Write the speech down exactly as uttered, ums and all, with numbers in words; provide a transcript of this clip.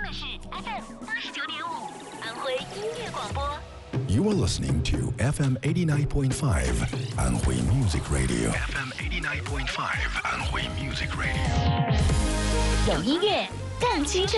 的是 F M 八十九点五安徽音乐广播。 You are listening to F M eighty-nine point five Anhui Music Radio. F M eighty-nine point five Anhui Music Radio. 有音乐更清澈。